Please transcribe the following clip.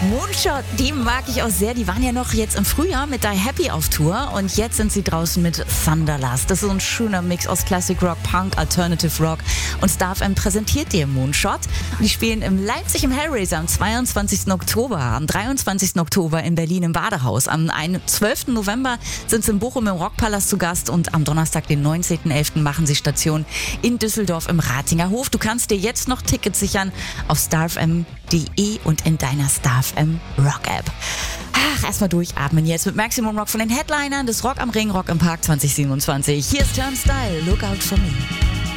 Moonshot, die mag ich auch sehr. Die waren ja noch jetzt im Frühjahr mit Die Happy auf Tour und jetzt sind sie draußen mit Thunderlust. Das ist so ein schöner Mix aus Classic Rock, Punk, Alternative Rock und Star FM präsentiert dir Moonshot. Und die spielen in Leipzig im Hellraiser am 22. Oktober, am 23. Oktober in Berlin im Badehaus. Am 12. November sind sie in Bochum im Rockpalast zu Gast und am Donnerstag, den 19.11. machen sie Station in Düsseldorf im Ratinger Hof. Du kannst dir jetzt noch Tickets sichern auf starfm.de und in deiner StarFM Rock App. Ach, erstmal durchatmen jetzt mit Maximum Rock von den Headlinern des Rock am Ring, Rock im Park 2027. Hier ist Turnstile, Look Out For Me.